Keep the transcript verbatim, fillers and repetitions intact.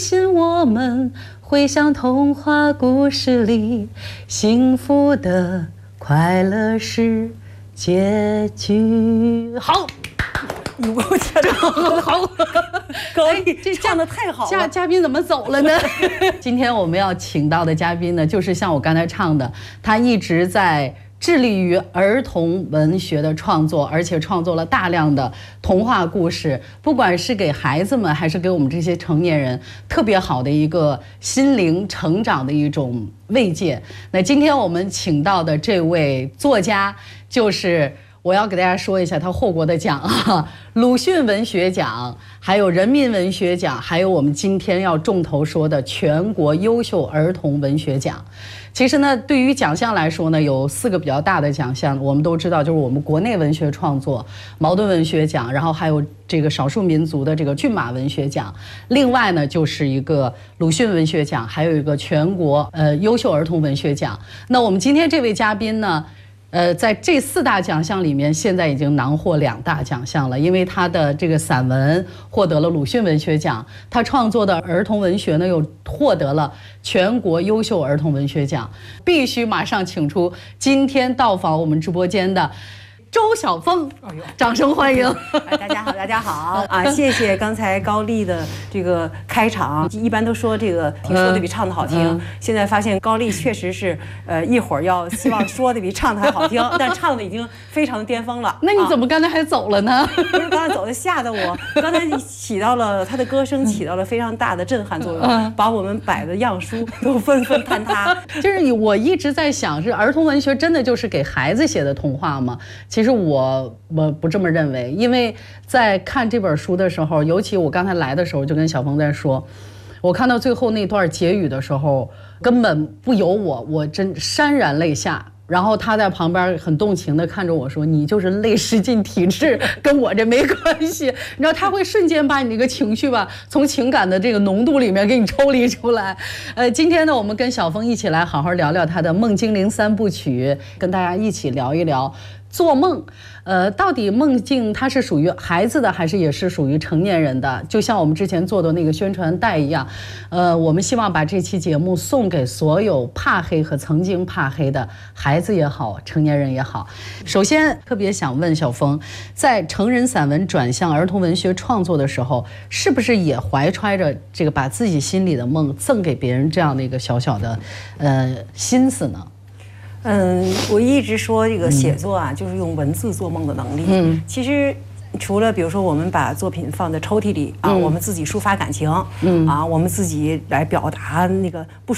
信我们会像童话故事里幸福的快乐是结局。好。 你给我唱好，好，高丽这唱的太好了。 嘉嘉宾怎么走了呢？今天我们要请到的嘉宾呢，就是像我刚才唱的，他一直在致力于儿童文学的创作，而且创作了大量的童话故事，不管是给孩子们，还是给我们这些成年人，特别好的一个心灵成长的一种慰藉。那今天我们请到的这位作家，就是我要给大家说一下他获过的奖啊，鲁迅文学奖，还有人民文学奖，还有我们今天要重头说的全国优秀儿童文学奖。其实呢，对于奖项来说呢，有四个比较大的奖项，我们都知道，就是我们国内文学创作茅盾文学奖，然后还有这个少数民族的这个骏马文学奖，另外呢就是一个鲁迅文学奖，还有一个全国呃优秀儿童文学奖。那我们今天这位嘉宾呢，呃，在这四大奖项里面，现在已经囊获两大奖项了，因为他的这个散文获得了鲁迅文学奖，他创作的儿童文学呢又获得了全国优秀儿童文学奖。必须马上请出今天到访我们直播间的周晓峰，掌声欢迎！ 哎，大家好，大家好啊！谢谢刚才高丽的这个开场。一般都说这个听说的比唱的好听，嗯、现在发现高丽确实是，呃，一会儿要希望说的比唱的还好听，但唱的已经非常巅峰了。 那你怎么刚才还走了呢？ 不是刚才走的，吓得我。刚才起到了他的歌声起到了非常大的震撼作用，嗯、把我们摆的样书都纷纷坍塌。 就是我一直在想，是儿童文学真的就是给孩子写的童话吗？其实我我不这么认为，因为在看这本书的时候，尤其我刚才来的时候就跟小峰在说，我看到最后那段结语的时候，根本不由我，我真潸然泪下。然后他在旁边很动情地看着我说：“你就是泪失禁体质，跟我这没关系。”你知道他会瞬间把你那个情绪吧，从情感的这个浓度里面给你抽离出来。呃，今天呢，我们跟小峰一起来好好聊聊他的《梦精灵三部曲》，跟大家一起聊一聊做梦。呃，到底梦境它是属于孩子的，还是也是属于成年人的？就像我们之前做的那个宣传带一样，呃，我们希望把这期节目送给所有怕黑和曾经怕黑的孩子也好，成年人也好。首先，特别想问小峰，在成人散文转向儿童文学创作的时候，是不是也怀揣着这个把自己心里的梦赠给别人这样的一个小小的呃心思呢？ 嗯，我一直说这个写作啊，嗯、就是用文字做梦的能力。嗯，其实除了比如说我们把作品放在抽屉里啊，嗯、我们自己抒发感情，嗯啊，我们自己来表达那个不